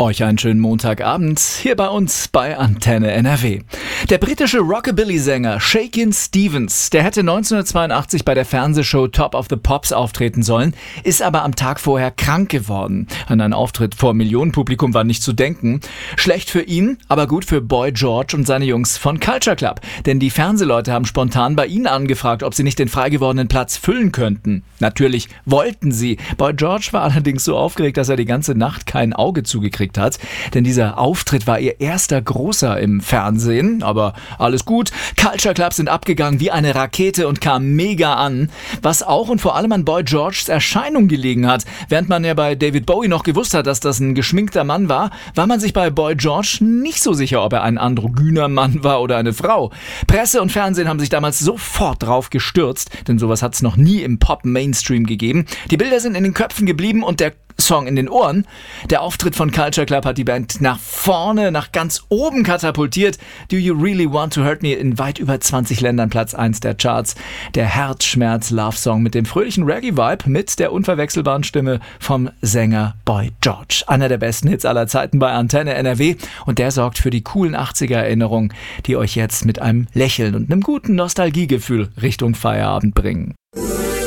Euch einen schönen Montagabend hier bei uns bei Antenne NRW. Der britische Rockabilly-Sänger Shakin' Stevens, der hätte 1982 bei der Fernsehshow Top of the Pops auftreten sollen, ist aber am Tag vorher krank geworden. An einen Auftritt vor Millionenpublikum war nicht zu denken. Schlecht für ihn, aber gut für Boy George und seine Jungs von Culture Club. Denn die Fernsehleute haben spontan bei ihnen angefragt, ob sie nicht den frei gewordenen Platz füllen könnten. Natürlich wollten sie. Boy George war allerdings so aufgeregt, dass er die ganze Nacht kein Auge zugekriegt hat. Denn dieser Auftritt war ihr erster großer im Fernsehen. Aber alles gut. Culture Club sind abgegangen wie eine Rakete und kamen mega an. Was auch und vor allem an Boy Georges Erscheinung gelegen hat. Während man ja bei David Bowie noch gewusst hat, dass das ein geschminkter Mann war, war man sich bei Boy George nicht so sicher, ob er ein androgyner Mann war oder eine Frau. Presse und Fernsehen haben sich damals sofort drauf gestürzt, denn sowas hat es noch nie im Pop-Mainstream gegeben. Die Bilder sind in den Köpfen geblieben und der Song in den Ohren. Der Auftritt von Culture Club hat die Band nach vorne, nach ganz oben katapultiert. Do You Really Want to Hurt Me in weit über 20 Ländern Platz 1 der Charts. Der Herzschmerz-Love-Song mit dem fröhlichen Reggae-Vibe mit der unverwechselbaren Stimme vom Sänger Boy George. Einer der besten Hits aller Zeiten bei Antenne NRW und der sorgt für die coolen 80er-Erinnerungen, die euch jetzt mit einem Lächeln und einem guten Nostalgiegefühl Richtung Feierabend bringen.